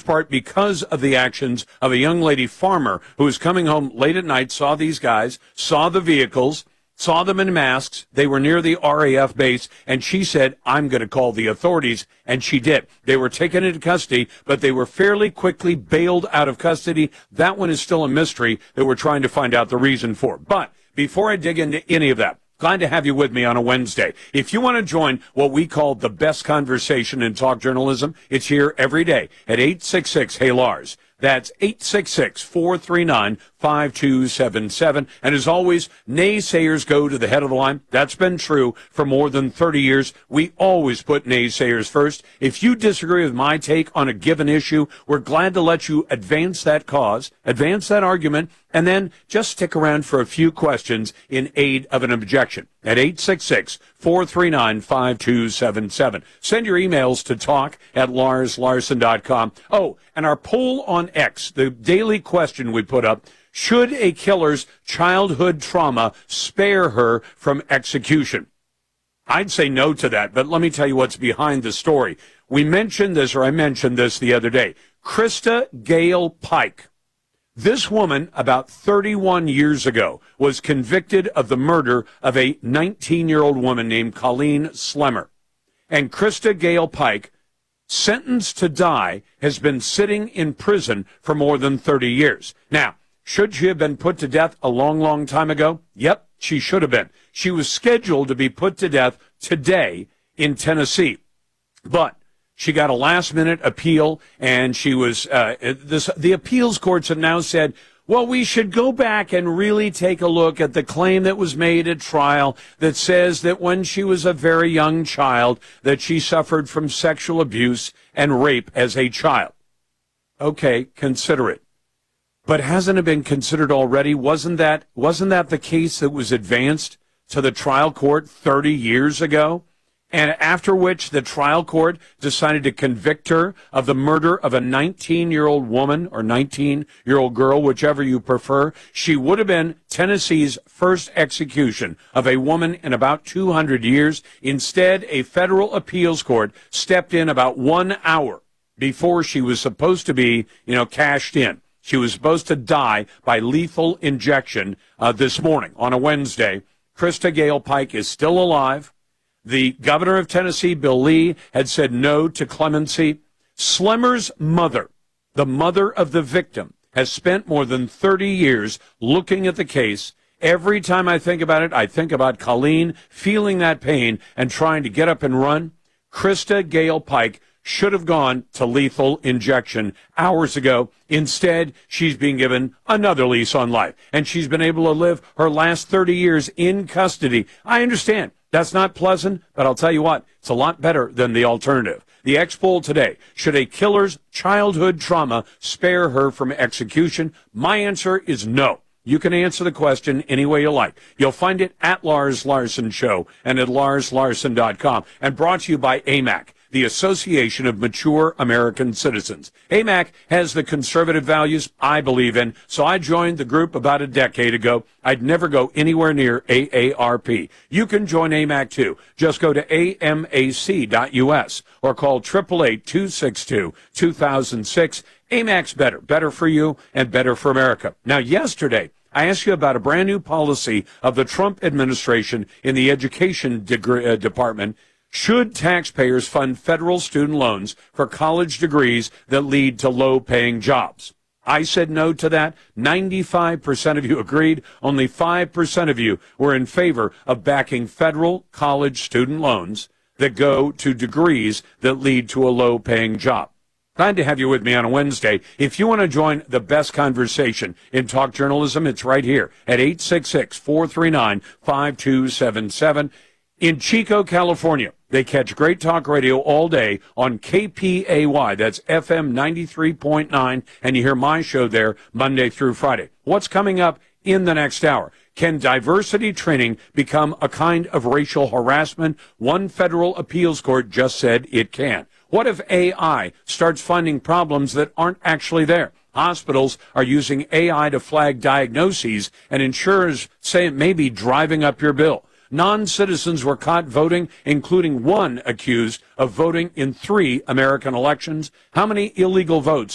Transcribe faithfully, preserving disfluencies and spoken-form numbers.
part because of the actions of a young lady farmer who was coming home late at night, saw these guys, saw the vehicles, saw them in masks. They were near the R A F base, and she said, I'm going to call the authorities, and she did. They were taken into custody, but they were fairly quickly bailed out of custody. That one is still a mystery that we're trying to find out the reason for. But before I dig into any of that, glad to have you with me on a Wednesday. If you want to join what we call the best conversation in talk journalism, it's here every day at eight six six, hey Lars. That's eight six six, four three nine, five two seven seven. And as always, naysayers go to the head of the line. That's been true for more than thirty years. We always put naysayers first. If you disagree with my take on a given issue, we're glad to let you advance that cause, advance that argument, and then just stick around for a few questions in aid of an objection at eight six six, four three nine, five two seven seven. Send your emails to talk at lars larson dot com. Oh, and our poll on X, the daily question we put up, should a killer's childhood trauma spare her from execution? I'd say no to that, but let me tell you what's behind the story. We mentioned this, or I mentioned this the other day. Krista Gale Pike. This woman, about thirty-one years ago, was convicted of the murder of a nineteen-year-old woman named Colleen Slemmer. And Krista Gale Pike, sentenced to die, has been sitting in prison for more than thirty years. Now, should she have been put to death a long, long time ago? Yep, she should have been. She was scheduled to be put to death today in Tennessee. But she got a last-minute appeal, and she was uh, this, the appeals courts have now said, well, we should go back and really take a look at the claim that was made at trial that says that when she was a very young child, that she suffered from sexual abuse and rape as a child. Okay, consider it. But hasn't it been considered already? Wasn't that, wasn't that the case that was advanced to the trial court thirty years ago? And after which the trial court decided to convict her of the murder of a nineteen-year-old woman or nineteen-year-old girl, whichever you prefer. She would have been Tennessee's first execution of a woman in about two hundred years. Instead, a federal appeals court stepped in about one hour before she was supposed to be, you know, cashed in. She was supposed to die by lethal injection uh, this morning on a Wednesday. Krista Gale Pike is still alive. The governor of Tennessee, Bill Lee, had said no to clemency. Slemmer's mother, the mother of the victim, has spent more than thirty years looking at the case. Every time I think about it, I think about Colleen feeling that pain and trying to get up and run. Krista Gale Pike should have gone to lethal injection hours ago. Instead, she's being given another lease on life, and she's been able to live her last thirty years in custody. I understand. That's not pleasant, but I'll tell you what, it's a lot better than the alternative. The X poll today, should a killer's childhood trauma spare her from execution? My answer is no. You can answer the question any way you like. You'll find it at Lars Larson Show and at lars larson dot com, and brought to you by A M A C, the Association of Mature American Citizens. A M A C has the conservative values I believe in, so I joined the group about a decade ago. I'd never go anywhere near A A R P. You can join A M A C too. Just go to A M A C dot U S or call eight eight eight, two six two, two thousand six. A M A C's better. Better for you and better for America. Now, yesterday, I asked you about a brand new policy of the Trump administration in the education degree, uh, department. Should taxpayers fund federal student loans for college degrees that lead to low-paying jobs? I said no to that. ninety-five percent of you agreed. Only five percent of you were in favor of backing federal college student loans that go to degrees that lead to a low-paying job. Glad to have you with me on a Wednesday. If you want to join the best conversation in talk journalism, it's right here at eight six six, four three nine, five two seven seven. In Chico, California, they catch great talk radio all day on K P A Y. That's F M ninety-three point nine, and you hear my show there Monday through Friday. What's coming up in the next hour? Can diversity training become a kind of racial harassment? One federal appeals court just said it can. What if A I starts finding problems that aren't actually there? Hospitals are using A I to flag diagnoses, and insurers say it may be driving up your bill. Non-citizens were caught voting, including one accused of voting in three American elections. How many illegal votes